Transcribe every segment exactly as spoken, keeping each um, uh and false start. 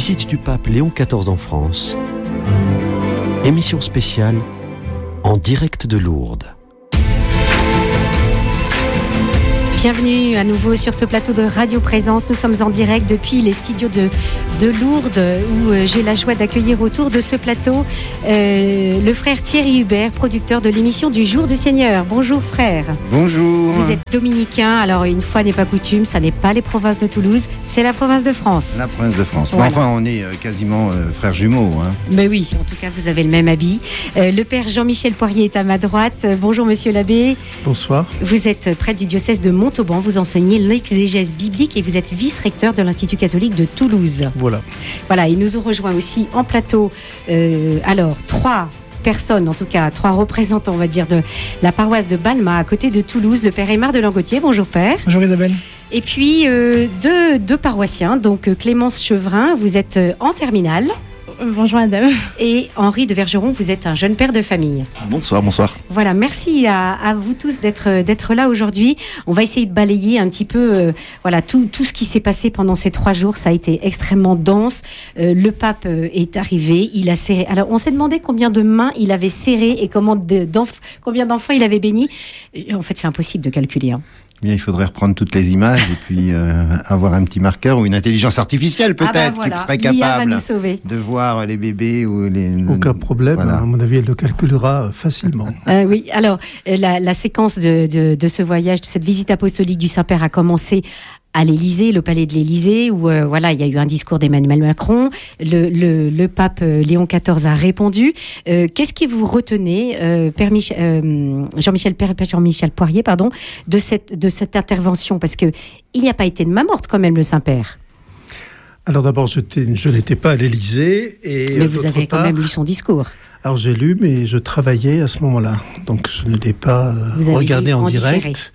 Visite du pape Léon quatorze en France. Émission spéciale en direct de Lourdes. Bienvenue à nouveau sur ce plateau de Radio Présence. Nous sommes en direct depuis les studios de, de Lourdes où j'ai la joie d'accueillir autour de ce plateau euh, le frère Thierry Hubert, producteur de l'émission du Jour du Seigneur. Bonjour frère. Bonjour. Vous êtes dominicain, alors une fois n'est pas coutume, ça n'est pas les provinces de Toulouse, c'est la province de France. La province de France. Voilà. Mais enfin, on est quasiment euh, frères jumeaux. Hein. Mais oui, en tout cas, vous avez le même habit. Euh, le père Jean-Michel Poirier est à ma droite. Euh, bonjour monsieur l'abbé. Bonsoir. Vous êtes prêtre du diocèse de Montauban, vous enseignez l'exégèse biblique et vous êtes vice-recteur de l'Institut catholique de Toulouse. Voilà. Voilà, et nous ont rejoint aussi en plateau, euh, alors, trois personnes, en tout cas, trois représentants, on va dire, de la paroisse de Balma, à côté de Toulouse, le père Aymar de Langotier. Bonjour père. Bonjour Isabelle. Et puis, euh, deux, deux paroissiens, donc euh, Clémence Chevrin, vous êtes euh, en terminale. Bonjour madame. Et Henri de Vergeron, vous êtes un jeune père de famille. Bonsoir, bonsoir. Voilà, merci à, à vous tous d'être, d'être là aujourd'hui. On va essayer de balayer un petit peu euh, voilà, tout, tout ce qui s'est passé pendant ces trois jours. Ça a été extrêmement dense. Euh, le pape euh, est arrivé, il a serré. Alors, on s'est demandé combien de mains il avait serré et comment de, d'enf... combien d'enfants il avait béni. En fait, c'est impossible de calculer. Hein. Bien, il faudrait reprendre toutes les images et puis euh, avoir un petit marqueur ou une intelligence artificielle peut-être ah bah voilà. qui serait L'I A capable va nous sauver. de voir les bébés ou les... Aucun problème, Voilà. à mon avis, elle le calculera facilement. Euh, oui, alors la, la séquence de, de, de ce voyage, de cette visite apostolique du Saint-Père a commencé à l'Élysée, le palais de l'Élysée, où euh, voilà, il y a eu un discours d'Emmanuel Macron. Le, le, le pape euh, Léon quatorze a répondu. Euh, qu'est-ce que vous retenez, euh, Père Mich- euh, Jean-Michel Père Jean-Michel Poirier, pardon, de cette de cette intervention, parce que il n'y a pas été de main morte quand même, le Saint-Père. Alors d'abord, je, je n'étais pas à l'Élysée. Et mais vous avez quand part, même lu son discours. Alors j'ai lu, mais je travaillais à ce moment-là, donc je ne l'ai pas euh, regardé en, en direct.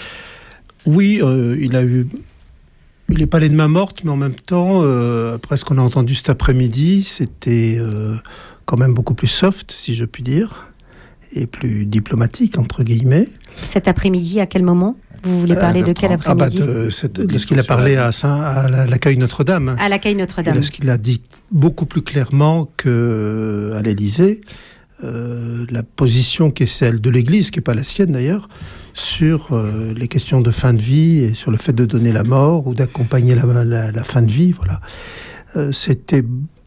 Oui, euh, il a eu. Il n'est pas allé de main morte, mais en même temps, euh, après ce qu'on a entendu cet après-midi, c'était euh, quand même beaucoup plus soft, si je puis dire, et plus diplomatique, entre guillemets. Cet après-midi, à quel moment ? Vous voulez parler euh, de quel après-midi ? Ah bah de, cette, de ce qu'il a parlé à, Saint, à l'accueil Notre-Dame. À l'accueil Notre-Dame. Et ce qu'il a dit beaucoup plus clairement qu'à l'Élysée, euh, la position qui est celle de l'Église, qui n'est pas la sienne d'ailleurs, sur euh, les questions de fin de vie et sur le fait de donner la mort ou d'accompagner la, la, la fin de vie. Voilà. Euh, c'était,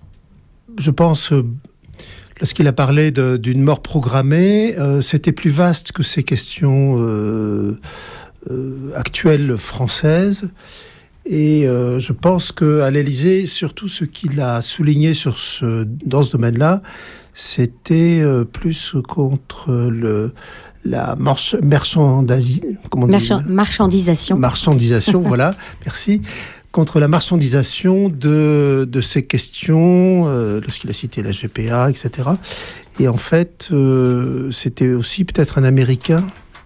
je pense, euh, lorsqu'il a parlé de, d'une mort programmée, euh, c'était plus vaste que ces questions euh, euh, actuelles françaises. Et euh, je pense qu'à l'Élysée, surtout ce qu'il a souligné sur ce, dans ce domaine-là, c'était euh, plus contre le... la march- marchandisi- comment Marchand- dit marchandisation. Marchandisation, voilà, merci. Contre la marchandisation de, de ces questions, euh, lorsqu'il a cité la G P A, et cetera. Et en fait, euh, c'était aussi peut-être un Américain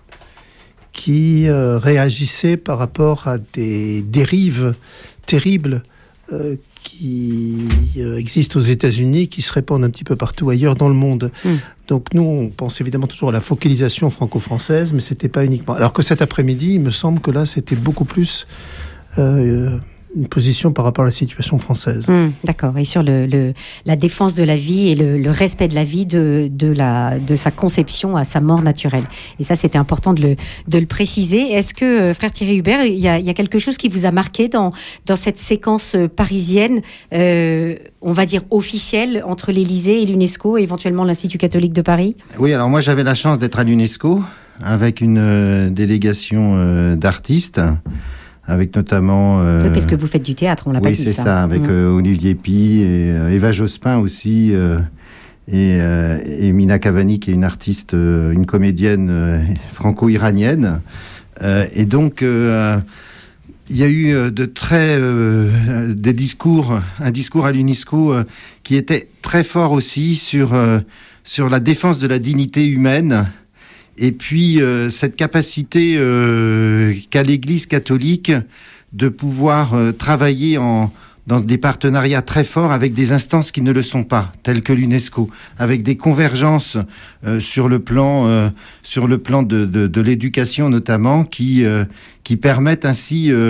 qui euh, réagissait par rapport à des dérives terribles euh, qui euh, existent aux États-Unis, qui se répandent un petit peu partout ailleurs dans le monde. Mmh. Donc nous, on pense évidemment toujours à la focalisation franco-française, mais c'était pas uniquement. Alors que cet après-midi, il me semble que là, c'était beaucoup plus euh, une position par rapport à la situation française. Mmh, d'accord. Et sur le, le, la défense de la vie et le, le respect de la vie de, de, la, de sa conception à sa mort naturelle. Et ça, c'était important de le, de le préciser. Est-ce que, euh, frère Thierry Hubert, il y a, il y a quelque chose qui vous a marqué dans, dans cette séquence parisienne, euh, on va dire officielle, entre l'Élysée et l'UNESCO, et éventuellement l'Institut catholique de Paris ? Oui, alors moi j'avais la chance d'être à l'UNESCO avec une euh, délégation euh, d'artistes. Avec notamment... Euh, parce que vous faites du théâtre, on l'a oui, pas dit ça. Oui, c'est ça, avec mmh. euh, Olivier Py et euh, Eva Jospin aussi, euh, et, euh, et Mina Cavani, qui est une artiste, euh, une comédienne euh, franco-iranienne. Euh, et donc, euh, il y a eu de très... Euh, des discours, un discours à l'UNESCO euh, qui était très fort aussi sur, euh, sur la défense de la dignité humaine. Et puis, euh, cette capacité euh, qu'a l'Église catholique de pouvoir euh, travailler en, dans des partenariats très forts avec des instances qui ne le sont pas, telles que l'UNESCO, avec des convergences euh, sur le plan, euh, sur le plan de, de, de l'éducation notamment, qui, euh, qui permettent ainsi euh,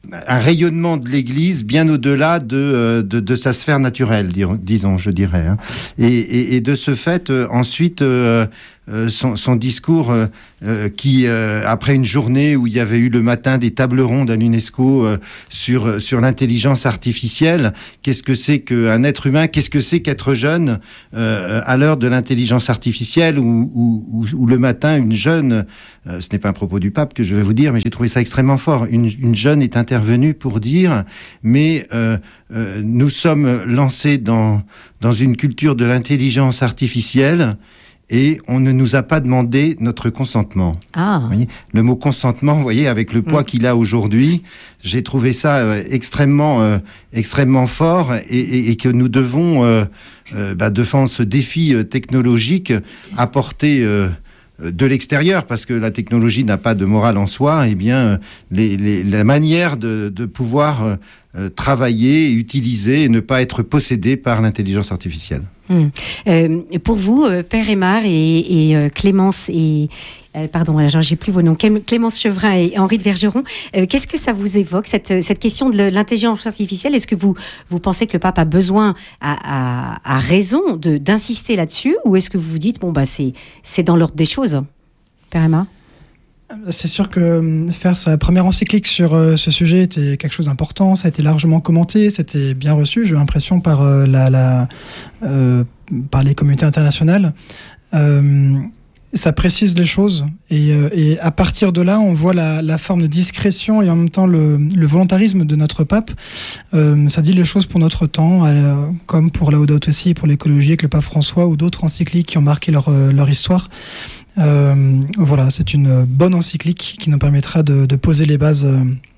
un rayonnement de l'Église bien au-delà de, de, de sa sphère naturelle, disons, je dirais. Hein. Et, et, et de ce fait, euh, ensuite, euh, euh, son, son discours euh, euh, qui, euh, après une journée où il y avait eu le matin des tables rondes à l'UNESCO euh, sur, sur l'intelligence artificielle, qu'est-ce que c'est qu'un être humain, qu'est-ce que c'est qu'être jeune euh, à l'heure de l'intelligence artificielle ou, ou, ou, ou le matin, une jeune, euh, ce n'est pas un propos du pape que je vais vous dire, mais j'ai trouvé ça extrêmement fort, une, une jeune est intervenue pour dire, mais euh, euh, nous sommes lancés dans, dans une culture de l'intelligence artificielle et on ne nous a pas demandé notre consentement. Ah. Vous voyez, le mot consentement, vous voyez, avec le poids mmh. qu'il a aujourd'hui, j'ai trouvé ça euh, extrêmement, euh, extrêmement fort et, et, et que nous devons, euh, euh, bah, devant ce défi euh, technologique, apporter euh, de l'extérieur, parce que la technologie n'a pas de morale en soi, eh bien, les, les, la manière de, de pouvoir euh, travailler, utiliser et ne pas être possédé par l'intelligence artificielle. Hum. Euh, pour vous, euh, Père Aymar et, et euh, Clémence et euh, pardon, alors j'ai plus vos noms, Clémence Chevrin et Henri de Vergeron, euh, qu'est-ce que ça vous évoque cette cette question de l'intelligence artificielle? Est-ce que vous vous pensez que le pape a besoin, a, a, a raison de d'insister là-dessus, ou est-ce que vous vous dites bon bah c'est c'est dans l'ordre des choses, Père Aymar? C'est sûr que faire sa première encyclique sur euh, ce sujet était quelque chose d'important, ça a été largement commenté, c'était bien reçu, j'ai l'impression, par, euh, la, la, euh, par les communautés internationales. Euh, ça précise les choses et, euh, et à partir de là, on voit la, la forme de discrétion et en même temps le, le volontarisme de notre pape. Euh, ça dit les choses pour notre temps, euh, comme pour Laudato Si et pour l'écologie avec le pape François ou d'autres encycliques qui ont marqué leur, euh, leur histoire. Euh, voilà, c'est une bonne encyclique qui nous permettra de, de poser les bases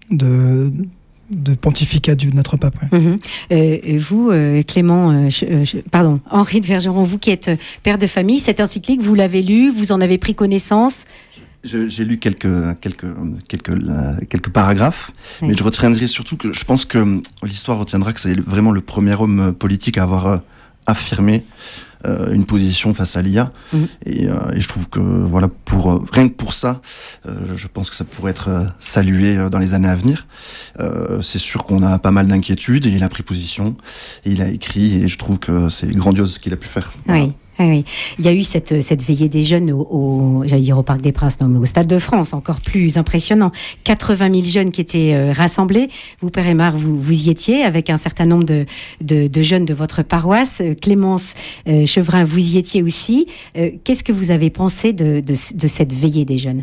de, de pontificat de notre pape. Ouais. Mmh. Euh, vous, euh, Clément, euh, je, je, pardon, Henri de Vergeron, vous qui êtes père de famille, cette encyclique, vous l'avez lue, vous en avez pris connaissance? Je, j'ai lu quelques quelques quelques euh, quelques paragraphes, oui. Mais je retiendrai surtout que je pense que l'histoire retiendra que c'est vraiment le premier homme politique à avoir euh, affirmé Euh, une position face à l'I A. Mmh. Et, euh, et je trouve que voilà, pour euh, rien que pour ça, euh, je pense que ça pourrait être euh, salué euh, dans les années à venir. Euh, c'est sûr qu'on a pas mal d'inquiétudes et il a pris position et il a écrit et je trouve que c'est grandiose ce qu'il a pu faire. Voilà. Oui. Oui, oui. Il y a eu cette, cette veillée des jeunes au, au, j'allais dire au Parc des Princes, non, mais au Stade de France, encore plus impressionnant. quatre-vingt mille jeunes qui étaient euh, rassemblés. Vous, Père Aymar, vous, vous y étiez avec un certain nombre de, de, de jeunes de votre paroisse. Clémence euh, Chevrin, vous y étiez aussi. Euh, qu'est-ce que vous avez pensé de, de, de cette veillée des jeunes?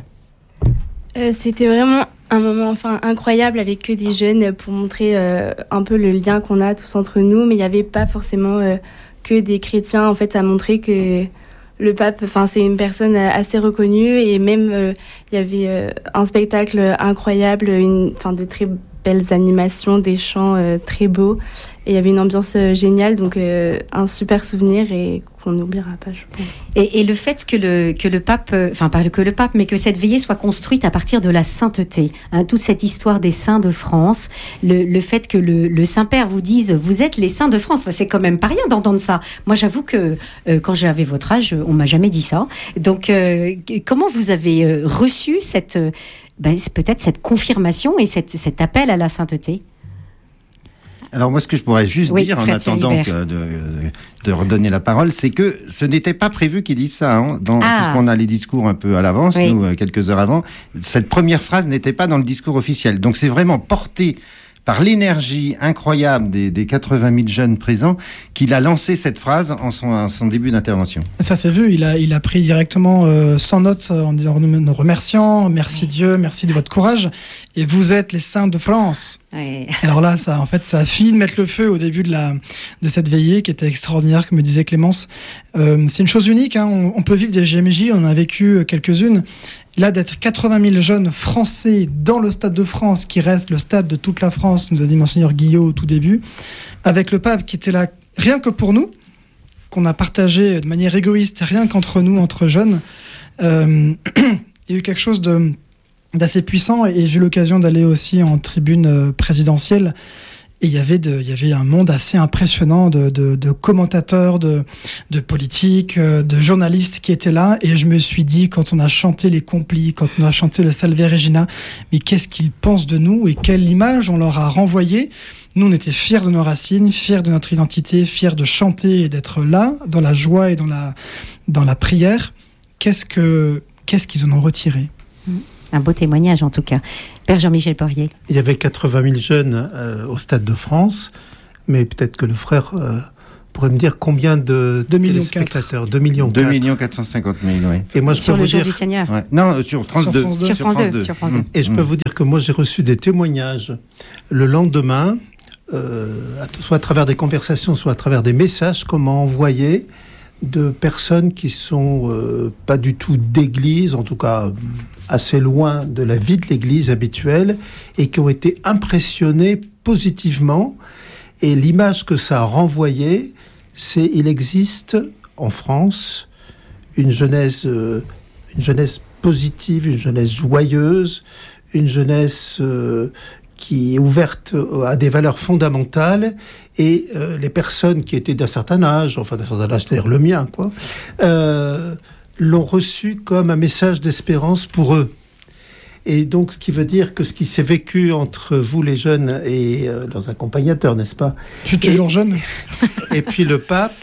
euh, C'était vraiment un moment enfin, incroyable avec que des jeunes pour montrer euh, un peu le lien qu'on a tous entre nous, mais il n'y avait pas forcément... Euh, que des chrétiens. En fait, ça a montré que le pape, enfin, c'est une personne assez reconnue et même il euh, y avait euh, un spectacle incroyable, une, enfin, de très belles animations, des chants euh, très beaux et il y avait une ambiance euh, géniale, donc euh, un super souvenir et qu'on n'oubliera pas, je pense. Et, et le fait que le, que le pape, enfin pas que le pape, mais que cette veillée soit construite à partir de la sainteté, hein, toute cette histoire des saints de France, le, le fait que le, le Saint-Père vous dise « vous êtes les saints de France », enfin, c'est quand même pas rien d'entendre ça. Moi, j'avoue que euh, quand j'avais votre âge, on m'a jamais dit ça. Donc, euh, comment vous avez euh, reçu cette, euh, ben, peut-être cette confirmation et cette, cet appel à la sainteté ? Alors moi, ce que je pourrais juste oui, dire en attendant que de, de redonner la parole, c'est que ce n'était pas prévu qu'ils disent ça. Hein, dans, ah. Puisqu'on a les discours un peu à l'avance, oui. nous, quelques heures avant, cette première phrase n'était pas dans le discours officiel. Donc c'est vraiment porté par l'énergie incroyable des, des quatre-vingt mille jeunes présents qu'il a lancé cette phrase en son, en son début d'intervention. Ça s'est vu, il a, il a pris directement euh, sans note en disant nous remerciant, merci Dieu, merci de votre courage, et vous êtes les saints de France. Oui. Alors là, ça, en fait, ça a fini de mettre le feu au début de, la, de cette veillée qui était extraordinaire, comme me disait Clémence. Euh, c'est une chose unique, hein, on, on peut vivre des G M J, on en a vécu quelques-unes. Là, d'être quatre-vingt mille jeunes français dans le Stade de France, qui reste le stade de toute la France, nous a dit Monseigneur Guillot au tout début, avec le pape qui était là rien que pour nous, qu'on a partagé de manière égoïste, rien qu'entre nous, entre jeunes. Euh, il y a eu quelque chose de, d'assez puissant et j'ai eu l'occasion d'aller aussi en tribune présidentielle. Et il y avait de, il y avait un monde assez impressionnant de, de, de commentateurs, de, de politiques, de journalistes qui étaient là. Et je me suis dit, quand on a chanté les complis, quand on a chanté le Salve Regina, mais qu'est-ce qu'ils pensent de nous et quelle image on leur a renvoyée. Nous, on était fiers de nos racines, fiers de notre identité, fiers de chanter et d'être là, dans la joie et dans la, dans la prière. Qu'est-ce que, qu'est-ce qu'ils en ont retiré ? Un beau témoignage, en tout cas. Père Jean-Michel Porrier. Il y avait quatre-vingt mille jeunes euh, au Stade de France, mais peut-être que le frère euh, pourrait me dire combien de deux millions téléspectateurs. deux millions deux millions quatre cent cinquante mille, oui. Et moi, je sur peux le vous jour dire... du Seigneur. Ouais. Non, sur France Sur deux. France deux. Sur France deux. Sur France deux. Et je peux vous dire que moi, j'ai reçu des témoignages le lendemain, euh, soit à travers des conversations, soit à travers des messages qu'on m'a envoyés de personnes qui sont euh, pas du tout d'église, en tout cas assez loin de la vie de l'église habituelle, et qui ont été impressionnées positivement. Et l'image que ça a renvoyée, c'est il existe en France une jeunesse, euh, une jeunesse positive, une jeunesse joyeuse, une jeunesse euh, qui est ouverte à des valeurs fondamentales, et euh, les personnes qui étaient d'un certain âge, enfin d'un certain âge, c'est-à-dire le mien, quoi, euh, l'ont reçu comme un message d'espérance pour eux. Et donc, ce qui veut dire que ce qui s'est vécu entre vous, les jeunes, et euh, leurs accompagnateurs, n'est-ce pas ? Je suis toujours et, jeune. Et puis le pape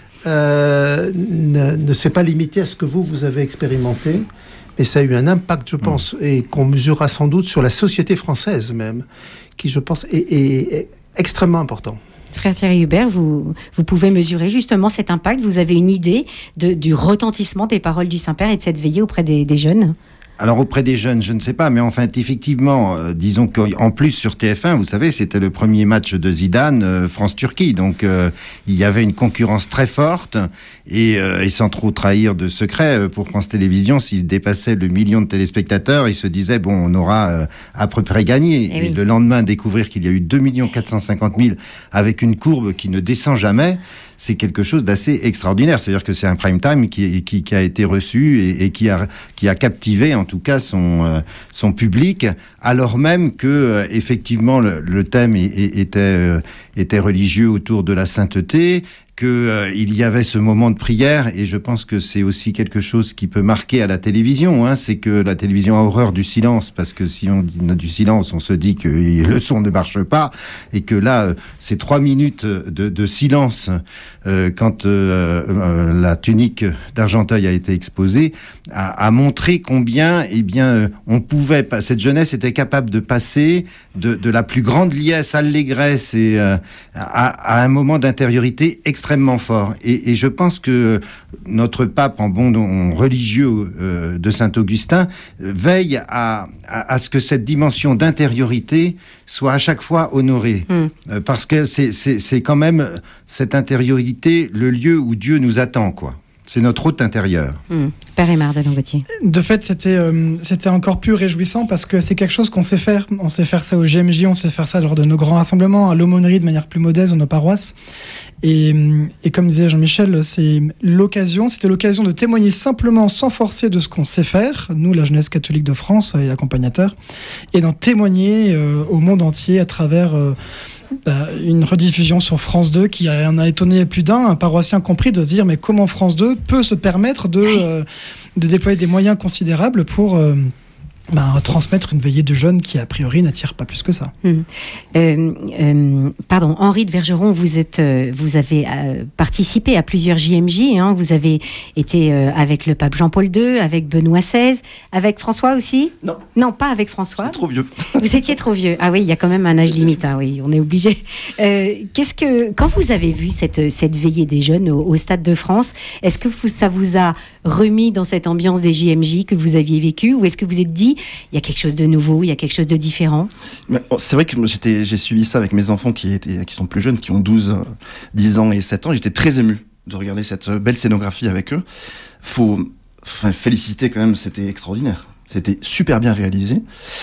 euh, ne, ne s'est pas limité à ce que vous, vous avez expérimenté, mais ça a eu un impact, je pense, mmh. et qu'on mesurera sans doute sur la société française même, qui, je pense, est, est, est extrêmement important. Frère Thierry Hubert, vous, vous pouvez mesurer justement cet impact. Vous avez une idée de, du retentissement des paroles du Saint-Père et de cette veillée auprès des, des jeunes ? Alors auprès des jeunes, je ne sais pas, mais enfin effectivement, euh, disons qu'en plus sur T F un, vous savez, c'était le premier match de Zidane, euh, France-Turquie, donc euh, il y avait une concurrence très forte, et, euh, et sans trop trahir de secret, euh, pour France Télévisions, s'il se dépassait le million de téléspectateurs, il se disait, bon, on aura euh, à peu près gagné, et, et oui. Le lendemain, découvrir qu'il y a eu deux millions quatre cent cinquante mille avec une courbe qui ne descend jamais, c'est quelque chose d'assez extraordinaire. C'est-à-dire que c'est un prime time qui, qui, qui a été reçu et, et qui, a, qui a captivé en tout cas son, euh, son public, alors même que euh, effectivement le, le thème est, est, était, euh, était religieux autour de la sainteté, qu'il euh, y avait ce moment de prière, et je pense que c'est aussi quelque chose qui peut marquer à la télévision, hein, c'est que la télévision a horreur du silence, parce que si on dit du silence, on se dit que le son ne marche pas, et que là, euh, ces trois minutes de, de silence, euh, quand euh, euh, la tunique d'Argenteuil a été exposée, a, a montré combien, eh bien, euh, on pouvait, cette jeunesse était capable de passer de, de la plus grande liesse, allégresse, et euh, à, à un moment d'intériorité extrêmement extrêmement fort. Et, et je pense que notre pape, en bon religieux euh, de Saint-Augustin, veille à, à, à ce que cette dimension d'intériorité soit à chaque fois honorée. Mmh. Euh, parce que c'est, c'est, c'est quand même cette intériorité le lieu où Dieu nous attend, quoi. C'est notre hôte intérieur. Mmh. Père Aymar de Longotier. De fait, c'était, euh, c'était encore plus réjouissant parce que c'est quelque chose qu'on sait faire. On sait faire ça au G M J, on sait faire ça lors de nos grands rassemblements, à l'aumônerie de manière plus modeste dans nos paroisses. Et, et comme disait Jean-Michel, c'est l'occasion, c'était l'occasion de témoigner simplement sans forcer de ce qu'on sait faire, nous, la jeunesse catholique de France et l'accompagnateur, et d'en témoigner euh, au monde entier à travers... Euh, Bah, une rediffusion sur France deux qui en a étonné plus d'un, un paroissien compris, de se dire mais comment France deux peut se permettre de, euh, de déployer des moyens considérables pour euh, bah, transmettre une veillée de jeunes qui a priori n'attire pas plus que ça. Mmh. Euh, euh, pardon, Henri de Vergeron, vous êtes, euh, vous avez euh, participé à plusieurs J M J. Hein, vous avez été euh, avec le pape Jean-Paul deux, avec Benoît seize, avec François aussi. Non. Non, pas avec François. C'est trop vieux. Vous étiez trop vieux. Ah oui, il y a quand même un âge limite. Ah oui, on est obligé. Euh, qu'est-ce que, quand vous avez vu cette cette veillée des jeunes au, au Stade de France, est-ce que vous, ça vous a remis dans cette ambiance des J M J que vous aviez vécu, ou est-ce que vous êtes dit il y a quelque chose de nouveau, il y a quelque chose de différent? Mais c'est vrai que j'étais, j'ai suivi ça avec mes enfants qui étaient, qui sont plus jeunes, qui ont douze, dix ans et sept ans. J'étais très ému de regarder cette belle scénographie avec eux. Faut, enfin, féliciter quand même, c'était extraordinaire. C'était super bien réalisé.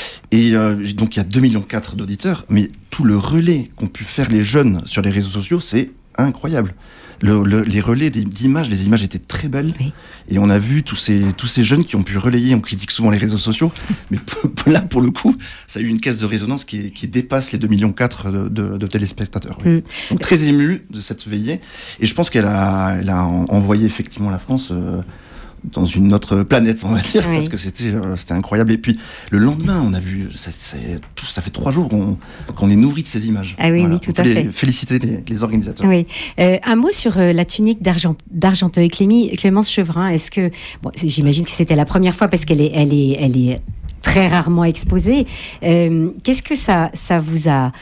Et euh, donc il y a deux millions quatre d'auditeurs, mais tout le relais qu'ont pu faire les jeunes sur les réseaux sociaux, c'est incroyable. Le, le, les relais d'images, les images étaient très belles. Oui. Et on a vu tous ces, tous ces jeunes qui ont pu relayer. On critique souvent les réseaux sociaux, mais là, pour le coup, ça a eu une caisse de résonance qui, qui dépasse les deux virgule quatre millions de, de, de téléspectateurs. Oui. Mm. Donc, très émue de cette veillée. Et je pense qu'elle a, elle a envoyé effectivement la France euh, dans une autre planète, on va dire, oui. parce que c'était, euh, c'était incroyable. Et puis, le lendemain, on a vu, ça, c'est, tout, ça fait trois jours qu'on, qu'on est nourri de ces images. Ah oui, voilà. oui, tout à fait. Féliciter les, les organisateurs. Oui. Euh, un mot sur euh, la tunique d'Argent, d'Argenteuil. Clémy, Clémence Chevrin, est-ce que, bon, j'imagine que c'était la première fois parce qu'elle est, elle est, elle est très rarement exposée. Euh, qu'est-ce que ça, ça vous a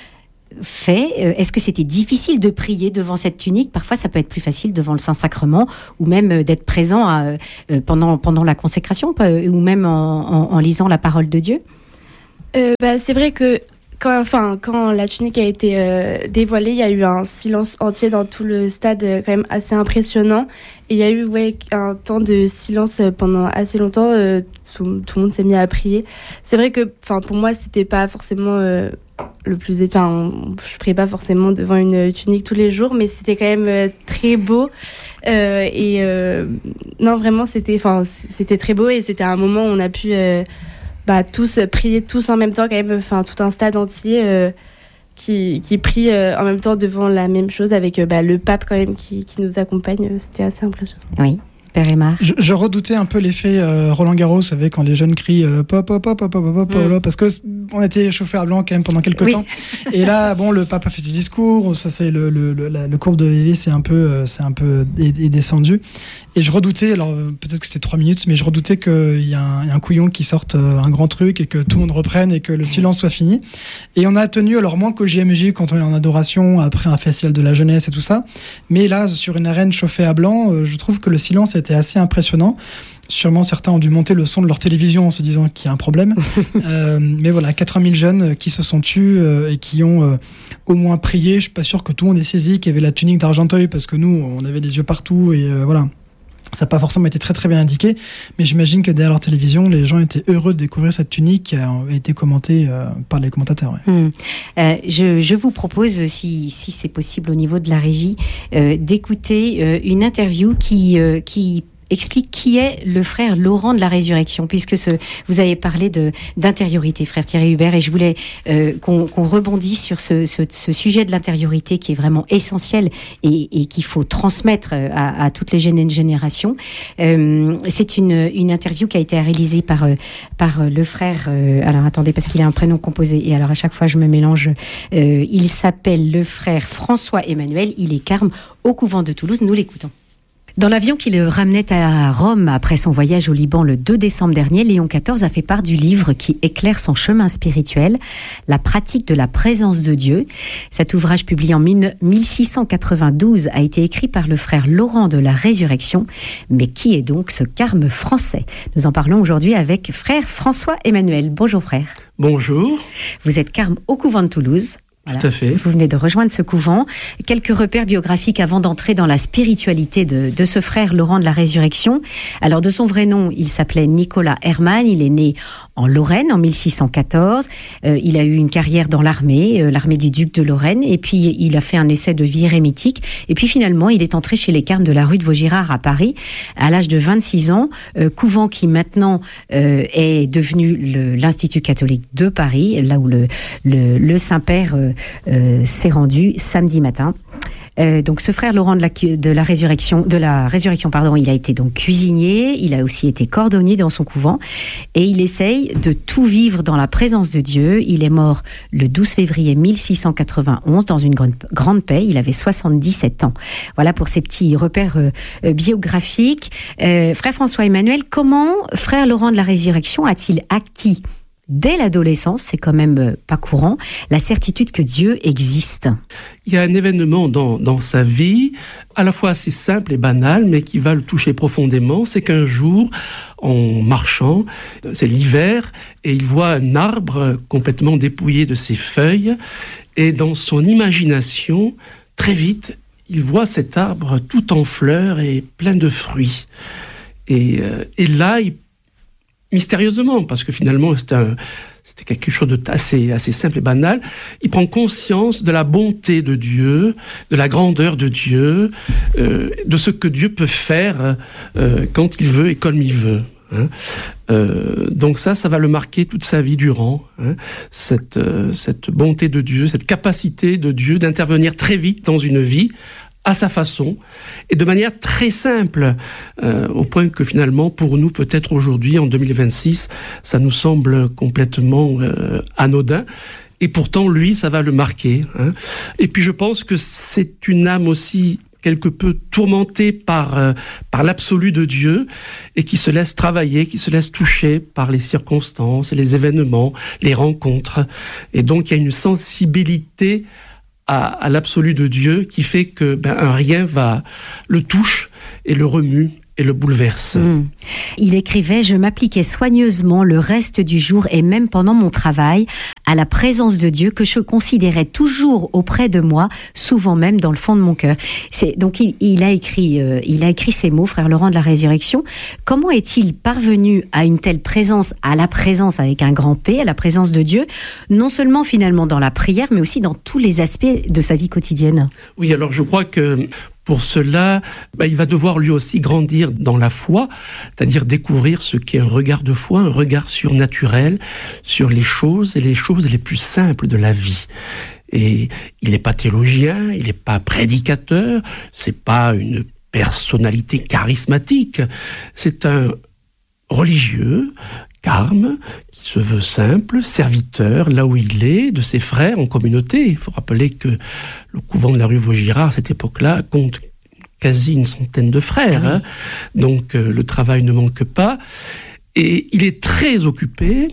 fait? Est-ce que c'était difficile de prier devant cette tunique? Parfois, ça peut être plus facile devant le Saint-Sacrement, ou même d'être présent à, euh, pendant, pendant la consécration, ou même en, en, en lisant la parole de Dieu. Euh, bah, c'est vrai que quand, enfin, quand la tunique a été euh, dévoilée, il y a eu un silence entier dans tout le stade, euh, quand même assez impressionnant. Et il y a eu ouais, un temps de silence pendant assez longtemps. Euh, tout, tout le monde s'est mis à prier. C'est vrai que pour moi, c'était pas forcément... Euh, le plus enfin je priais pas forcément devant une tunique tous les jours, mais c'était quand même euh, très beau euh, et euh, non vraiment c'était enfin c'était très beau et c'était un moment où on a pu euh, bah tous prier tous en même temps quand même, enfin tout un stade entier euh, qui qui prie euh, en même temps devant la même chose avec euh, bah, le pape quand même qui qui nous accompagne. C'était assez impressionnant. Oui. Je, je redoutais un peu l'effet euh, Roland Garros, vous savez, quand les jeunes crient euh, pop pop pop pop pop pop mm. parce que on était chauffé à blanc quand même pendant quelques oui. temps. Et là, bon, le pape a fait ses discours, ça c'est le le le, la, le courbe de Vivi, c'est un peu euh, c'est un peu est, est descendu. Et je redoutais, alors peut-être que c'était trois minutes, mais je redoutais qu'il y a un, y a un couillon qui sorte un grand truc et que tout le monde reprenne et que le silence soit fini. Et on a tenu, alors moins qu'au J M J quand on est en adoration, après un festival de la jeunesse et tout ça. Mais là, sur une arène chauffée à blanc, je trouve que le silence était assez impressionnant. Sûrement, certains ont dû monter le son de leur télévision en se disant qu'il y a un problème. euh, mais voilà, quatre-vingt mille jeunes qui se sont tus euh, et qui ont euh, au moins prié. Je suis pas sûr que tout le monde ait saisi qu'il y avait la tunique d'Argenteuil parce que nous, on avait les yeux partout et euh, voilà. Ça n'a pas forcément été très très bien indiqué, mais j'imagine que derrière leur télévision, les gens étaient heureux de découvrir cette tunique qui a été commentée euh, par les commentateurs. Ouais. Mmh. Euh, je, je vous propose, si, si c'est possible au niveau de la régie, euh, d'écouter euh, une interview qui, euh, qui explique qui est le frère Laurent de la Résurrection, puisque ce, vous avez parlé de, d'intériorité, frère Thierry Hubert, et je voulais euh, qu'on, qu'on rebondisse sur ce, ce, ce sujet de l'intériorité qui est vraiment essentiel et, et qu'il faut transmettre à, à toutes les jeunes générations. Euh, c'est une, une interview qui a été réalisée par, par le frère, euh, alors attendez, parce qu'il a un prénom composé, et alors à chaque fois je me mélange, euh, il s'appelle le frère François Emmanuel, il est carme au couvent de Toulouse, nous l'écoutons. Dans l'avion qui le ramenait à Rome après son voyage au Liban le deux décembre dernier, Léon quatorze a fait part du livre qui éclaire son chemin spirituel, La pratique de la présence de Dieu. Cet ouvrage publié en mille six cent quatre-vingt-douze a été écrit par le frère Laurent de la Résurrection. Mais qui est donc ce carme français? Nous en parlons aujourd'hui avec frère François Emmanuel. Bonjour frère. Bonjour. Vous êtes carme au couvent de Toulouse. Voilà. Tout à fait. Vous venez de rejoindre ce couvent. Quelques repères biographiques avant d'entrer dans la spiritualité de, de ce frère Laurent de la Résurrection. Alors, de son vrai nom, il s'appelait Nicolas Hermann. Il est né en Lorraine en mille six cent quatorze. Euh, il a eu une carrière dans l'armée, euh, l'armée du duc de Lorraine. Et puis, il a fait un essai de vie érémitique. Et puis, finalement, il est entré chez les carmes de la rue de Vaugirard à Paris à l'âge de vingt-six ans. Euh, couvent qui, maintenant, euh, est devenu le, l'Institut catholique de Paris, là où le, le, le Saint-Père euh, Euh, s'est rendu samedi matin. Euh, donc ce frère Laurent de la, de la résurrection, de la résurrection, pardon, il a été donc cuisinier, il a aussi été cordonnier dans son couvent et il essaye de tout vivre dans la présence de Dieu. Il est mort le douze février mille six cent quatre-vingt-onze dans une grande, grande paix. Il avait soixante-dix-sept ans. Voilà pour ces petits repères euh, biographiques. Euh, frère François Emmanuel, comment frère Laurent de la résurrection a-t-il acquis dès l'adolescence, c'est quand même pas courant, la certitude que Dieu existe? Il y a un événement dans, dans sa vie, à la fois assez simple et banal, mais qui va le toucher profondément. C'est qu'un jour, en marchant, c'est l'hiver, et il voit un arbre complètement dépouillé de ses feuilles, et dans son imagination, très vite, il voit cet arbre tout en fleurs et plein de fruits. Et, euh, et là, il mystérieusement, parce que finalement c'est un, c'est quelque chose de assez, assez simple et banal. Il prend conscience de la bonté de Dieu, de la grandeur de Dieu, euh, de ce que Dieu peut faire euh, quand il veut et comme il veut. Hein. Euh, donc ça, ça va le marquer toute sa vie durant, hein, cette, euh, cette bonté de Dieu, cette capacité de Dieu d'intervenir très vite dans une vie, à sa façon, et de manière très simple, euh, au point que finalement, pour nous, peut-être aujourd'hui, en deux mille vingt-six, ça nous semble complètement euh, anodin. Et pourtant, lui, ça va le marquer. Hein. Et puis, je pense que c'est une âme aussi quelque peu tourmentée par, euh, par l'absolu de Dieu et qui se laisse travailler, qui se laisse toucher par les circonstances, les événements, les rencontres. Et donc, il y a une sensibilité à, à l'absolu de Dieu qui fait que ben, un rien va le touche et le remue et le bouleverse. Mmh. Il écrivait « Je m'appliquais soigneusement le reste du jour et même pendant mon travail à la présence de Dieu que je considérais toujours auprès de moi, souvent même dans le fond de mon cœur. » C'est donc il, il a écrit, euh, il a écrit ces mots, frère Laurent de la Résurrection. Comment est-il parvenu à une telle présence, à la présence avec un grand P, à la présence de Dieu, non seulement finalement dans la prière, mais aussi dans tous les aspects de sa vie quotidienne? Oui, alors je crois que pour cela, bah, il va devoir lui aussi grandir dans la foi, c'est-à-dire découvrir ce qu'est un regard de foi, un regard surnaturel sur les choses et les choses les plus simples de la vie. Et il n'est pas théologien, il n'est pas prédicateur, c'est pas une personnalité charismatique, c'est un religieux, carme, qui se veut simple, serviteur, là où il est, de ses frères en communauté. Il faut rappeler que le couvent de la rue Vaugirard, à cette époque-là, compte quasi une centaine de frères. Hein. Donc euh, le travail ne manque pas. Et il est très occupé,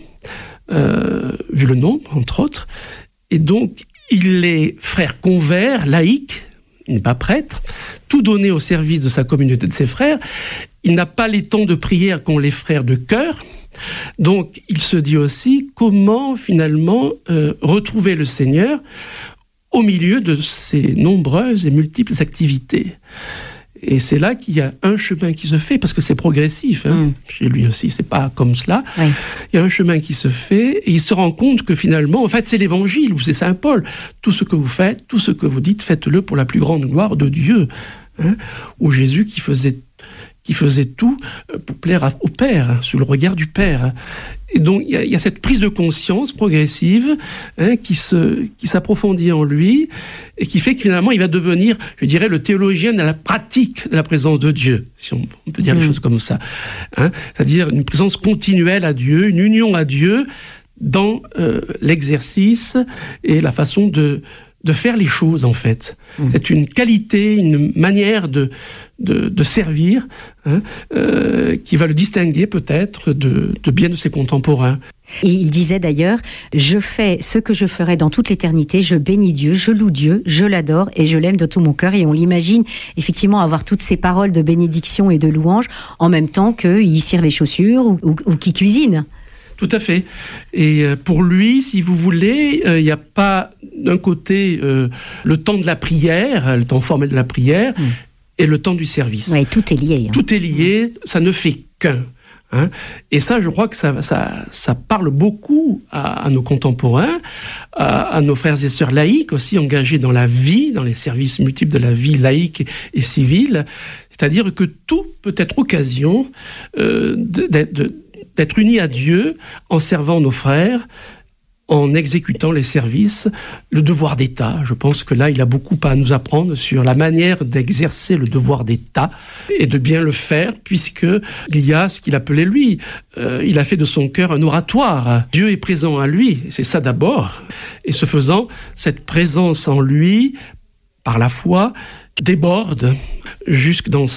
euh, vu le nombre, entre autres. Et donc, il est frère convert, laïque, il n'est pas prêtre, tout donné au service de sa communauté, de ses frères. Il n'a pas les temps de prière qu'ont les frères de cœur. Donc, il se dit aussi comment, finalement, euh, retrouver le Seigneur au milieu de ces nombreuses et multiples activités. Et c'est là qu'il y a un chemin qui se fait, parce que c'est progressif, hein, mmh. chez lui aussi, c'est pas comme cela. Oui. Il y a un chemin qui se fait, et il se rend compte que finalement, en fait, c'est l'Évangile, ou c'est Saint Paul. Tout ce que vous faites, tout ce que vous dites, faites-le pour la plus grande gloire de Dieu. Hein, ou Jésus qui faisait qui faisait tout pour plaire au Père, sous le regard du Père. Et donc, il y a, il y a cette prise de conscience progressive hein, qui, se, qui s'approfondit en lui et qui fait que finalement, il va devenir, je dirais, le théologien de la pratique de la présence de Dieu, si on, on peut dire mmh. les choses comme ça. Hein, c'est-à-dire une présence continuelle à Dieu, une union à Dieu dans euh, l'exercice et la façon de, de faire les choses, en fait. Mmh. C'est une qualité, une manière de... De, de servir, hein, euh, qui va le distinguer peut-être de, de bien de ses contemporains. Et il disait d'ailleurs, je fais ce que je ferai dans toute l'éternité, je bénis Dieu, je loue Dieu, je l'adore et je l'aime de tout mon cœur. Et on l'imagine effectivement avoir toutes ces paroles de bénédiction et de louange en même temps qu'il cire les chaussures ou, ou, ou qu'il cuisine. Tout à fait. Et pour lui, si vous voulez, il euh, n'y a pas d'un côté euh, le temps de la prière, le temps formel de la prière, mmh. et le temps du service. Oui, tout est lié. Hein. Tout est lié, ça ne fait qu'un. Hein. Et ça, je crois que ça, ça, ça parle beaucoup à, à nos contemporains, à, à nos frères et sœurs laïcs aussi engagés dans la vie, dans les services multiples de la vie laïque et, et civile. C'est-à-dire que tout peut être occasion euh, d'être, d'être unis à Dieu en servant nos frères, en exécutant les services, le devoir d'État. Je pense que là, il a beaucoup à nous apprendre sur la manière d'exercer le devoir d'État et de bien le faire, puisqu'il y a ce qu'il appelait lui. Euh, il a fait de son cœur un oratoire. Dieu est présent à lui, c'est ça d'abord. Et ce faisant, cette présence en lui, par la foi, déborde jusque dans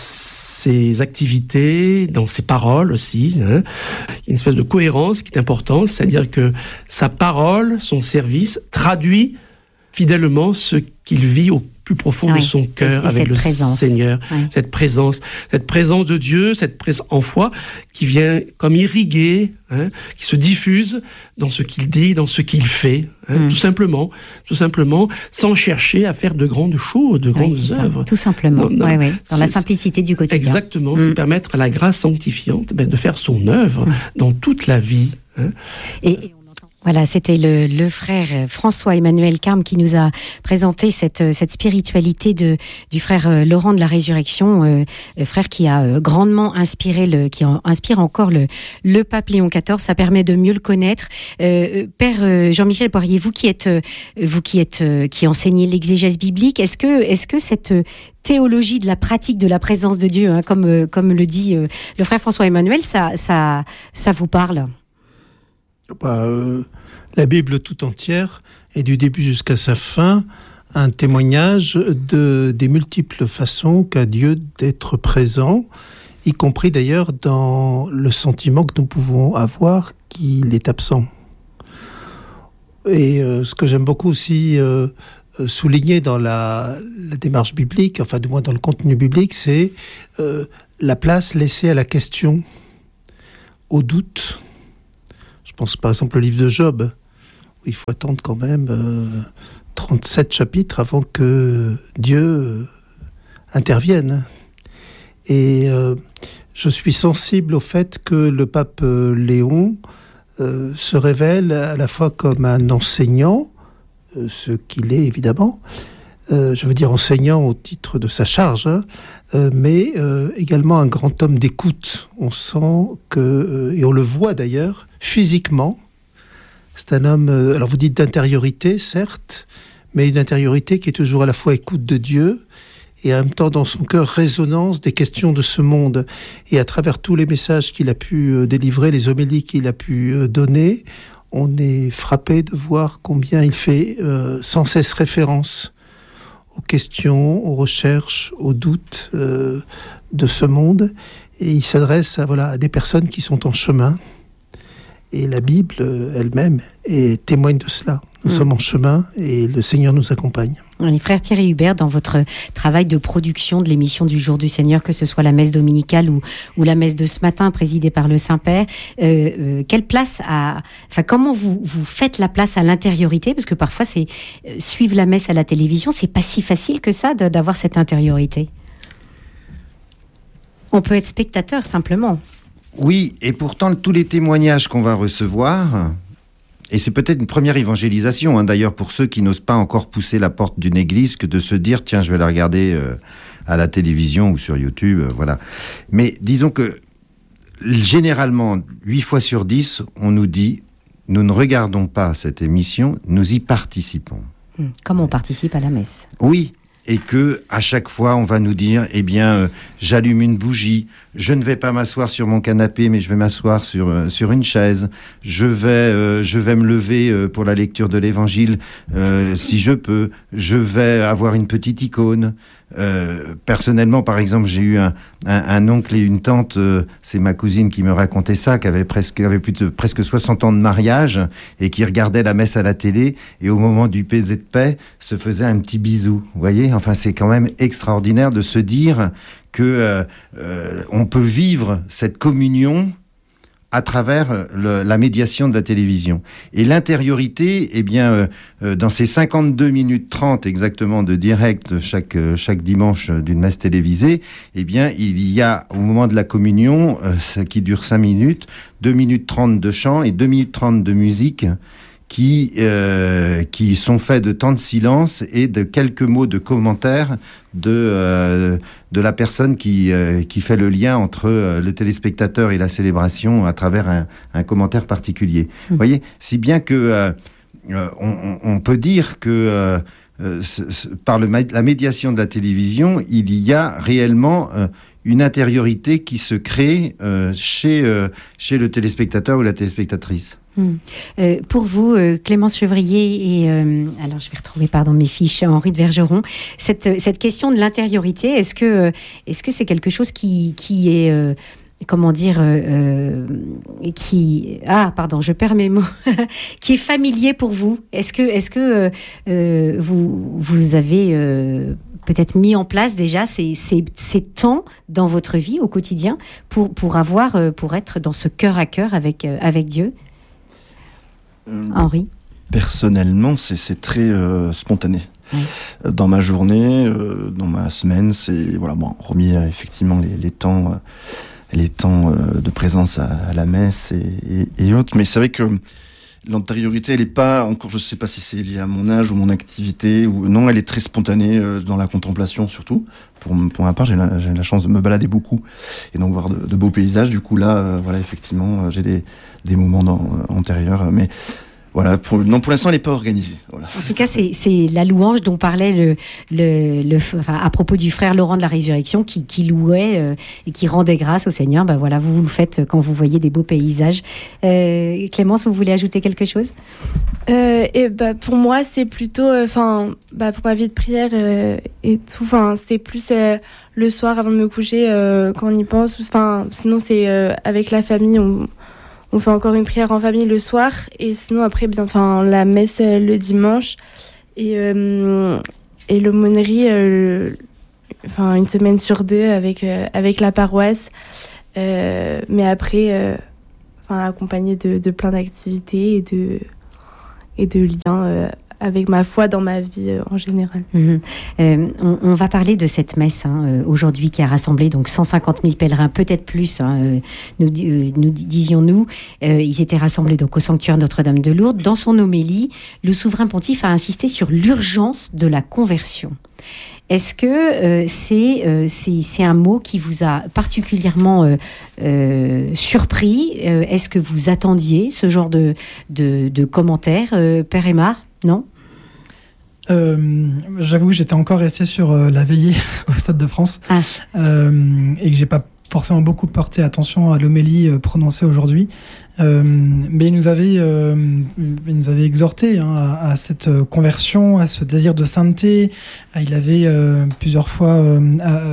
ses activités, dans ses paroles aussi. Hein. Il y a une espèce de cohérence qui est importante, c'est-à-dire que sa parole, son service, traduit fidèlement ce qu'il vit au plus profond oui, de son cœur avec le présence. Seigneur. Oui. Cette présence, cette présence de Dieu, cette présence en foi qui vient comme irriguer, hein, qui se diffuse dans ce qu'il dit, dans ce qu'il fait, hein, mm. tout simplement, tout simplement, sans chercher à faire de grandes choses, de grandes oui, œuvres. Ça, tout simplement, dans, dans, oui, oui, dans la simplicité du quotidien. Exactement, mm. c'est permettre à la grâce sanctifiante ben, de faire son œuvre mm. dans toute la vie. Hein. Et, et Voilà, c'était le, le frère François-Emmanuel Carme qui nous a présenté cette, cette spiritualité de, du frère Laurent de la Résurrection, euh, frère qui a grandement inspiré, le, qui inspire encore le, le pape Léon quatorze. Ça permet de mieux le connaître. Euh, Père Jean-Michel Poirier, vous qui êtes, vous qui êtes, qui enseignez l'exégèse biblique, est-ce que, est-ce que cette théologie de la pratique de la présence de Dieu, hein, comme, comme le dit le frère François-Emmanuel, ça, ça, ça vous parle? Bah, euh, la Bible tout entière, et du début jusqu'à sa fin, un témoignage de, des multiples façons qu'a Dieu d'être présent, y compris d'ailleurs dans le sentiment que nous pouvons avoir qu'il est absent. Et euh, ce que j'aime beaucoup aussi euh, souligner dans la, la démarche biblique, enfin du moins dans le contenu biblique, c'est euh, la place laissée à la question, au doute. Je pense par exemple au livre de Job, où il faut attendre quand même euh, trente-sept chapitres avant que Dieu euh, intervienne. Et euh, je suis sensible au fait que le pape euh, Léon euh, se révèle à la fois comme un enseignant, euh, ce qu'il est évidemment, euh, je veux dire enseignant au titre de sa charge, hein, euh, mais euh, également un grand homme d'écoute. On sent que, euh, et on le voit d'ailleurs, physiquement, c'est un homme, euh, alors vous dites d'intériorité, certes, mais une intériorité qui est toujours à la fois écoute de Dieu et en même temps dans son cœur résonance des questions de ce monde. Et à travers tous les messages qu'il a pu euh, délivrer, les homélies qu'il a pu euh, donner, on est frappé de voir combien il fait euh, sans cesse référence aux questions, aux recherches, aux doutes euh, de ce monde. Et il s'adresse à, voilà, à des personnes qui sont en chemin. Et la Bible elle-même est, témoigne de cela. Nous mmh. sommes en chemin et le Seigneur nous accompagne. Les frères Thierry Hubert, dans votre travail de production de l'émission du Jour du Seigneur, que ce soit la messe dominicale ou, ou la messe de ce matin présidée par le Saint-Père, euh, euh, quelle place à, enfin, comment vous, vous faites la place à l'intériorité? Parce que parfois, c'est euh, suivre la messe à la télévision, c'est pas si facile que ça de, d'avoir cette intériorité. On peut être spectateur simplement. Oui, et pourtant, tous les témoignages qu'on va recevoir, et c'est peut-être une première évangélisation, hein, d'ailleurs, pour ceux qui n'osent pas encore pousser la porte d'une église, que de se dire, tiens, je vais la regarder euh, à la télévision ou sur YouTube, euh, voilà. Mais disons que, généralement, huit fois sur dix, on nous dit, nous ne regardons pas cette émission, nous y participons. Comme on participe à la messe. Oui. Et que à chaque fois on va nous dire eh bien euh, j'allume une bougie, je ne vais pas m'asseoir sur mon canapé mais je vais m'asseoir sur euh, sur une chaise, je vais euh, je vais me lever euh, pour la lecture de l'évangile euh, si je peux, je vais avoir une petite icône. Euh, personnellement, par exemple, j'ai eu un, un, un oncle et une tante, euh, c'est ma cousine qui me racontait ça, qui avait presque, avait plus de, presque soixante ans de mariage et qui regardait la messe à la télé et au moment du baiser de paix se faisait un petit bisou. Vous voyez, enfin, c'est quand même extraordinaire de se dire que euh, euh, on peut vivre cette communion à travers le, la médiation de la télévision. Et l'intériorité, eh bien, euh, euh, dans ces cinquante-deux minutes trente exactement de direct chaque, euh, chaque dimanche d'une messe télévisée, eh bien, il y a, au moment de la communion, euh, ça, qui dure cinq minutes, deux minutes trente de chant et deux minutes trente de musique, qui, euh, qui sont faits de temps de silence et de quelques mots de commentaires de, euh, de la personne qui, euh, qui fait le lien entre euh, le téléspectateur et la célébration à travers un, un commentaire particulier. Mmh. Vous voyez, si bien que euh, on, on peut dire que euh, euh, c- c- par le, la médiation de la télévision, il y a réellement euh, une intériorité qui se crée euh, chez, euh, chez le téléspectateur ou la téléspectatrice. Hum. Euh, pour vous, euh, Clémence Chevrier et euh, alors je vais retrouver pardon mes fiches, Henri de Vergeron, cette cette question de l'intériorité, est-ce que euh, est-ce que c'est quelque chose qui qui est euh, comment dire euh, qui ah pardon je perds mes mots qui est familier pour vous? Est-ce que est-ce que euh, euh, vous vous avez euh, peut-être mis en place déjà ces, ces, ces temps dans votre vie au quotidien pour pour avoir euh, pour être dans ce cœur à cœur avec euh, avec Dieu? Henri? Personnellement, c'est, c'est très euh, spontané. Oui. Dans ma journée, euh, dans ma semaine, c'est voilà, bon, remis euh, effectivement les, les temps, euh, les temps euh, de présence à, à la messe et, et, et autres. Mais c'est vrai que l'antériorité, elle est pas encore, je sais pas si c'est lié à mon âge ou mon activité, ou non, elle est très spontanée euh, dans la contemplation surtout. Pour, pour ma part, j'ai la, j'ai la chance de me balader beaucoup et donc voir de, de beaux paysages. Du coup, là, euh, voilà, effectivement, euh, j'ai des, des moments dans, euh, antérieurs, mais voilà, pour, non, pour l'instant, elle n'est pas organisée. Voilà. En tout cas, c'est, c'est la louange dont parlait le, le, le, enfin, à propos du frère Laurent de la Résurrection qui, qui louait euh, et qui rendait grâce au Seigneur. Ben voilà, vous, vous le faites quand vous voyez des beaux paysages. Euh, Clémence, vous voulez ajouter quelque chose ? euh, et bah, pour moi, c'est plutôt, enfin, euh, bah, pour ma vie de prière euh, et tout, enfin, c'est plus euh, le soir avant de me coucher euh, quand on y pense. Enfin, sinon, c'est euh, avec la famille. On, On fait encore une prière en famille le soir et sinon après bien, enfin la messe le dimanche et euh, et l'aumônerie, euh, enfin une semaine sur deux avec euh, avec la paroisse, euh, mais après, euh, enfin accompagné de, de plein d'activités et de et de liens euh, avec ma foi dans ma vie euh, en général. Mmh. Euh, on, on va parler de cette messe hein, euh, aujourd'hui qui a rassemblé donc cent cinquante mille pèlerins, peut-être plus, hein, euh, nous, euh, nous disions-nous. Euh, ils étaient rassemblés donc au sanctuaire Notre-Dame de Lourdes. Dans son homélie, le souverain pontife a insisté sur l'urgence de la conversion. Est-ce que euh, c'est, euh, c'est, c'est un mot qui vous a particulièrement euh, euh, surpris ? euh, Est-ce que vous attendiez ce genre de, de, de commentaires, euh, Père Aymar ? Non ? Euh, j'avoue que j'étais encore resté sur euh, la veillée au Stade de France ah. euh, et que j'ai pas forcément beaucoup porté attention à l'homélie euh, prononcée aujourd'hui. Euh, mais il nous avait, euh, il nous avait exhorté hein, à, à cette conversion, à ce désir de sainteté. Il avait euh, plusieurs fois euh,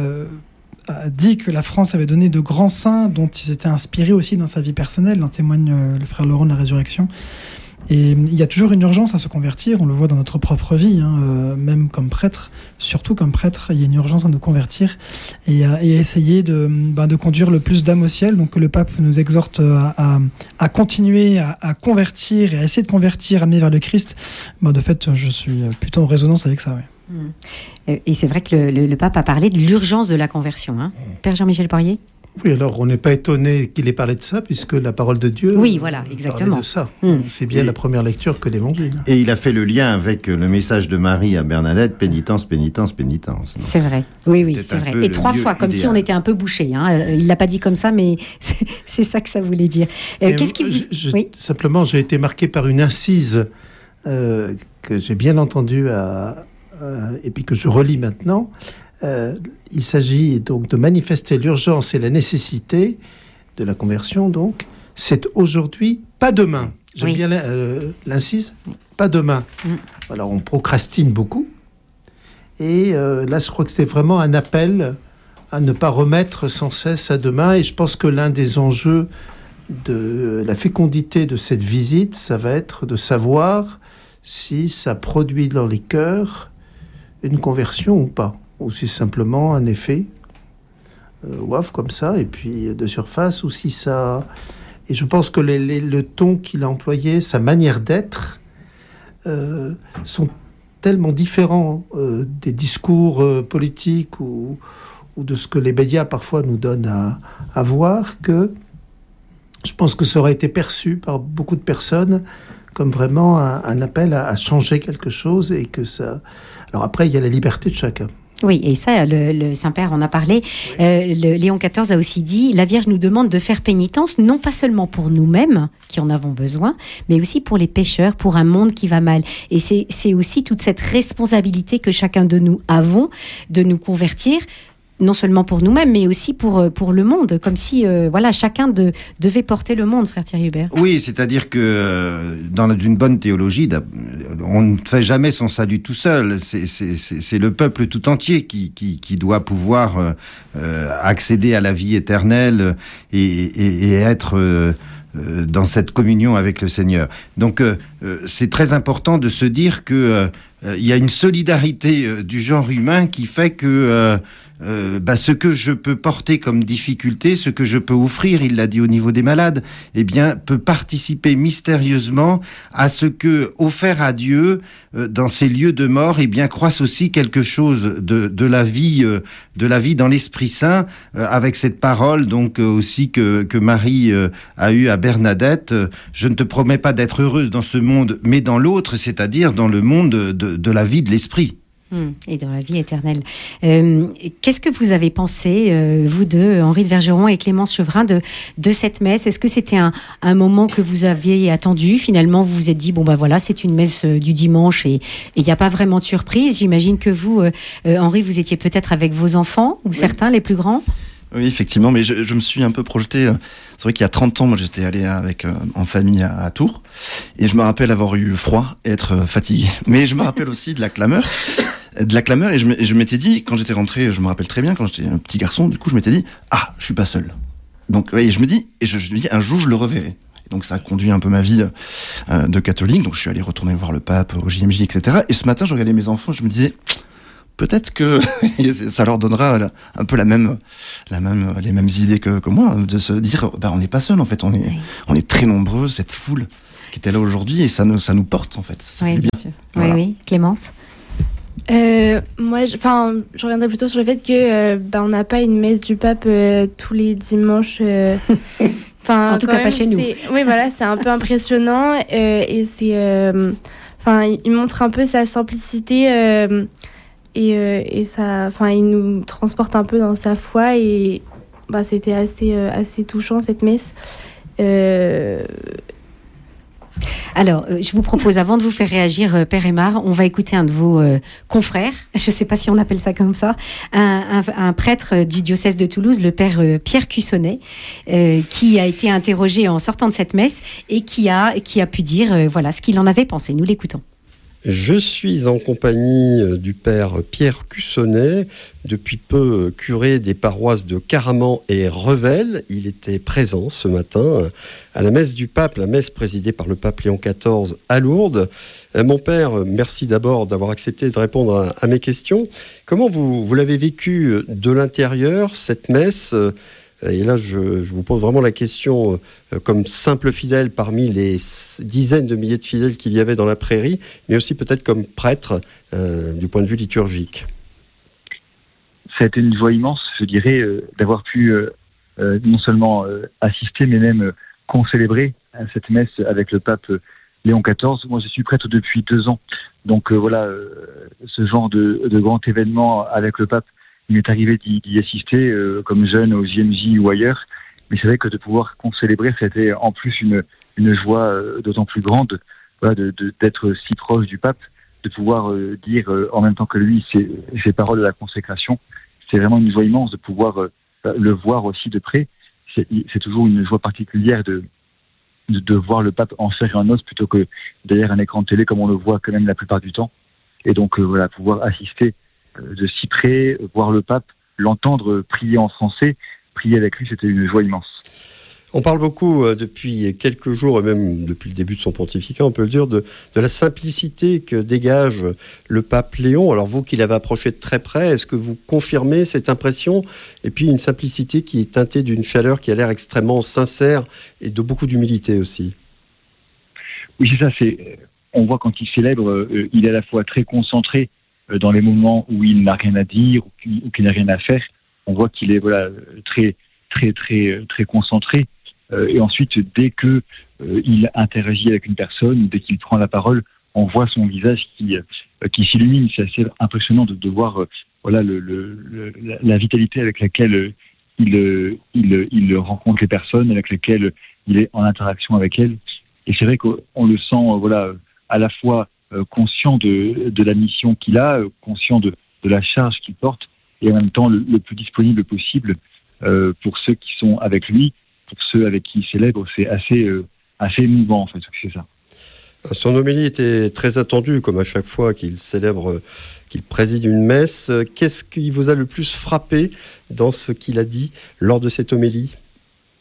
à, a dit que la France avait donné de grands saints dont il s'était inspiré aussi dans sa vie personnelle, en témoigne euh, le frère Laurent de la Résurrection. Et il y a toujours une urgence à se convertir, on le voit dans notre propre vie, hein, euh, même comme prêtre, surtout comme prêtre, il y a une urgence à nous convertir et à, et à essayer de, ben, de conduire le plus d'âmes au ciel. Donc le pape nous exhorte à, à, à continuer à, à convertir et à essayer de convertir, amener vers le Christ. Ben, de fait, je suis plutôt en résonance avec ça. Ouais. Et c'est vrai que le, le, le pape a parlé de l'urgence de la conversion. Hein. Père Jean-Michel Poirier ? Oui, alors on n'est pas étonné qu'il ait parlé de ça, puisque la parole de Dieu oui, voilà, exactement. parlait de ça. Mmh. C'est bien et, la première lecture que l'Évangile. Et il a fait le lien avec le message de Marie à Bernadette, pénitence, pénitence, pénitence. Donc, c'est vrai, oui, oui, c'est vrai. Et trois fois, comme idéal. Si on était un peu bouché. Hein. Il ne l'a pas dit comme ça, mais c'est, c'est ça que ça voulait dire. Euh, qu'est-ce qui vous... je, oui Simplement, j'ai été marqué par une incise euh, que j'ai bien entendue à, à, et puis que je relis maintenant. Euh, il s'agit donc de manifester l'urgence et la nécessité de la conversion, donc c'est aujourd'hui, pas demain. J'aime oui. bien euh, l'incise, pas demain. Mm. Alors on procrastine beaucoup, et euh, là je crois que c'était vraiment un appel à ne pas remettre sans cesse à demain, et je pense que l'un des enjeux de la fécondité de cette visite, ça va être de savoir si ça produit dans les cœurs une conversion ou pas. Ou c'est simplement un effet euh, waf comme ça, et puis de surface, ou si ça... Et je pense que les, les, le ton qu'il a employé, sa manière d'être, euh, sont tellement différents euh, des discours euh, politiques ou, ou de ce que les médias parfois nous donnent à, à voir, que je pense que ça aurait été perçu par beaucoup de personnes comme vraiment un, un appel à, à changer quelque chose, et que ça... Alors après, il y a la liberté de chacun. Oui, et ça, le, le Saint-Père en a parlé. Oui. Euh, le, Léon quatorze a aussi dit « La Vierge nous demande de faire pénitence, non pas seulement pour nous-mêmes, qui en avons besoin, mais aussi pour les pécheurs, pour un monde qui va mal. » Et c'est, c'est aussi toute cette responsabilité que chacun de nous avons de nous convertir, non seulement pour nous-mêmes, mais aussi pour, pour le monde, comme si euh, voilà, chacun de, devait porter le monde, frère Thierry Hubert. Oui, c'est-à-dire que dans une bonne théologie, on ne fait jamais son salut tout seul. C'est, c'est, c'est, c'est le peuple tout entier qui, qui, qui doit pouvoir euh, accéder à la vie éternelle et, et, et être... Euh, dans cette communion avec le Seigneur. Donc, euh, c'est très important de se dire que euh, il y a une solidarité euh, du genre humain qui fait que euh, Euh, bah, ce que je peux porter comme difficulté, ce que je peux offrir, il l'a dit au niveau des malades, eh bien, peut participer mystérieusement à ce que, offert à Dieu, euh, dans ces lieux de mort, eh bien, croisse aussi quelque chose de, de la vie, euh, de la vie dans l'Esprit Saint, euh, avec cette parole, donc, euh, aussi que, que Marie euh, a eue à Bernadette. Euh, je ne te promets pas d'être heureuse dans ce monde, mais dans l'autre, c'est-à-dire dans le monde de, de, de la vie de l'Esprit. Et dans la vie éternelle. Euh, qu'est-ce que vous avez pensé, euh, vous deux, Henri de Vergeron et Clémence Chevrin, de, de cette messe ? Est-ce que c'était un, un moment que vous aviez attendu ? Finalement, vous vous êtes dit, bon ben voilà, c'est une messe euh, du dimanche et il n'y a pas vraiment de surprise. J'imagine que vous, euh, euh, Henri, vous étiez peut-être avec vos enfants, ou oui. certains, les plus grands ? Oui, effectivement, mais je, je me suis un peu projeté. C'est vrai qu'il y a trente ans, moi, j'étais allé avec, euh, en famille à, à Tours, et je me rappelle avoir eu froid et être euh, fatigué. Mais je me rappelle aussi de la clameur, de la clameur, et je, je m'étais dit, quand j'étais rentré, je me rappelle très bien, quand j'étais un petit garçon, du coup, je m'étais dit, ah, je suis pas seul. Donc, et je me dis, et je, je me dis, un jour, je le reverrai. Et donc, ça a conduit un peu ma vie euh, de catholique. Donc, je suis allé retourner voir le pape au J M J, et cetera. Et ce matin, je regardais mes enfants, je me disais, peut-être que ça leur donnera un peu la même, la même, les mêmes idées que, que moi, de se dire, bah, on n'est pas seul, en fait, on est, oui. on est très nombreux, cette foule qui était là aujourd'hui, et ça nous, ça nous porte, en fait. Ça oui, fait bien bien sûr. Voilà. Oui, oui. Clémence ? Euh, moi, enfin, je, je reviendrai plutôt sur le fait que euh, bah, on n'a pas une messe du pape euh, tous les dimanches. Euh, en tout cas, même, pas chez nous. Oui, voilà, c'est un peu impressionnant euh, et c'est, enfin, euh, il montre un peu sa simplicité euh, et, euh, et ça, enfin, il nous transporte un peu dans sa foi et bah, c'était assez, euh, assez touchant cette messe. Euh, Alors, euh, je vous propose, avant de vous faire réagir, euh, Père Aymar, on va écouter un de vos euh, confrères, je ne sais pas si on appelle ça comme ça, un, un, un prêtre du diocèse de Toulouse, le Père euh, Pierre Cussonnet, euh, qui a été interrogé en sortant de cette messe et qui a, qui a pu dire euh, voilà, ce qu'il en avait pensé. Nous l'écoutons. Je suis en compagnie du père Pierre Cussonnet, depuis peu curé des paroisses de Caraman et Revel. Il était présent ce matin à la messe du pape, la messe présidée par le pape Léon quatorze à Lourdes. Mon père, merci d'abord d'avoir accepté de répondre à, à mes questions. Comment vous, vous l'avez vécu de l'intérieur, cette messe ? Et là, je, je vous pose vraiment la question euh, comme simple fidèle parmi les dizaines de milliers de fidèles qu'il y avait dans la prairie, mais aussi peut-être comme prêtre euh, du point de vue liturgique. Ça a été une joie immense, je dirais, euh, d'avoir pu euh, euh, non seulement euh, assister, mais même euh, concélébrer à cette messe avec le pape euh, Léon quatorze. Moi, je suis prêtre depuis deux ans. Donc euh, voilà, euh, ce genre de, de grand événement avec le pape, il m'est arrivé d'y, d'y assister euh, comme jeune au J M J ou ailleurs, mais c'est vrai que de pouvoir concélébrer, c'était en plus une, une joie euh, d'autant plus grande, voilà, de, de, d'être si proche du pape, de pouvoir euh, dire euh, en même temps que lui ses, ses paroles de la consécration. C'est vraiment une joie immense de pouvoir euh, le voir aussi de près. C'est, c'est toujours une joie particulière de, de, de voir le pape en chair et en os plutôt que derrière un écran de télé comme on le voit quand même la plupart du temps. Et donc euh, voilà, pouvoir assister de si près, voir le pape, l'entendre prier en français, prier avec lui, c'était une joie immense. On parle beaucoup euh, depuis quelques jours, et même depuis le début de son pontificat, on peut le dire, de, de la simplicité que dégage le pape Léon. Alors vous qui l'avez approché de très près, est-ce que vous confirmez cette impression ? Et puis une simplicité qui est teintée d'une chaleur qui a l'air extrêmement sincère et de beaucoup d'humilité aussi. Oui, c'est ça. C'est, on voit quand il célèbre, euh, il est à la fois très concentré dans les moments où il n'a rien à dire ou qu'il, ou qu'il n'a rien à faire. On voit qu'il est voilà très très très très concentré. Euh, et ensuite, dès que euh, il interagit avec une personne, dès qu'il prend la parole, on voit son visage qui euh, qui s'illumine. C'est assez impressionnant de, de voir euh, voilà le, le, le la, la vitalité avec laquelle euh, il euh, il euh, il rencontre les personnes, avec lesquelles il est en interaction avec elles. Et c'est vrai qu'on le sent euh, voilà à la fois Euh, conscient de, de la mission qu'il a, euh, conscient de, de la charge qu'il porte, et en même temps le, le plus disponible possible euh, pour ceux qui sont avec lui, pour ceux avec qui il célèbre. C'est assez, euh, assez émouvant en fait, c'est ça. Son homélie était très attendue, comme à chaque fois qu'il célèbre, qu'il préside une messe. Qu'est-ce qui vous a le plus frappé dans ce qu'il a dit lors de cette homélie ?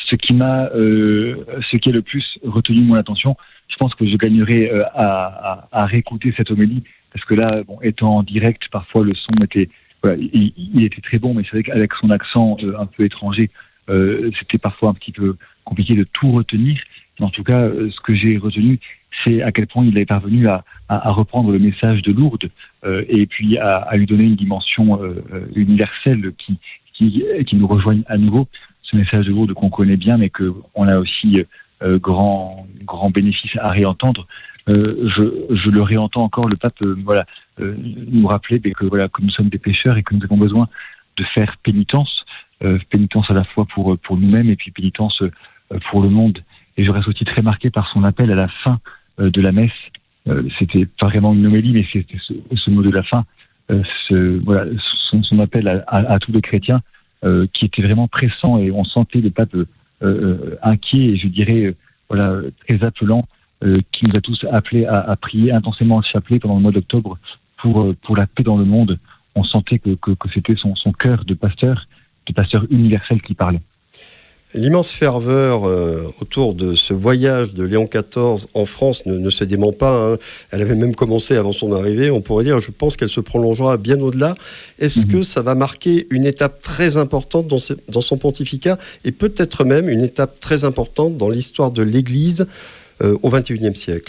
ce qui m'a, euh, ce qui a le plus retenu mon attention, je pense que je gagnerais euh, à, à, à réécouter cette homélie, parce que là, bon, étant en direct, parfois le son était, voilà, il, il était très bon, mais c'est vrai qu'avec son accent euh, un peu étranger, euh, c'était parfois un petit peu compliqué de tout retenir. Mais en tout cas, euh, ce que j'ai retenu, c'est à quel point il est parvenu à, à, à reprendre le message de Lourdes euh, et puis à, à lui donner une dimension euh, universelle qui, qui, qui nous rejoigne à nouveau. Ce message de Lourdes qu'on connaît bien, mais qu'on a aussi euh, grand, grand bénéfice à réentendre. Euh, je, je le réentends encore, le pape euh, voilà, euh, nous rappeler que, voilà, que nous sommes des pécheurs et que nous avons besoin de faire pénitence, euh, pénitence à la fois pour, pour nous-mêmes et puis pénitence euh, pour le monde. Et je reste aussi très marqué par son appel à la fin euh, de la messe. Euh, c'était pas vraiment une homélie, mais c'était ce, ce mot de la fin, euh, ce, voilà, son, son appel à, à, à tous les chrétiens, euh, qui était vraiment pressant, et on sentait le pape euh, euh, inquiet et je dirais euh, voilà, très appelant, euh, qui nous a tous appelés à, à prier intensément le chapelet pendant le mois d'octobre pour, euh, pour la paix dans le monde. On sentait que, que, que c'était son, son cœur de pasteur, de pasteur universel qui parlait. L'immense ferveur euh, autour de ce voyage de Léon quatorze en France ne, ne se dément pas. Hein. Elle avait même commencé avant son arrivée. On pourrait dire, je pense qu'elle se prolongera bien au-delà. Est-ce mmh. que ça va marquer une étape très importante dans, ce, dans son pontificat et peut-être même une étape très importante dans l'Histoire de l'Église euh, au vingt et unième siècle ?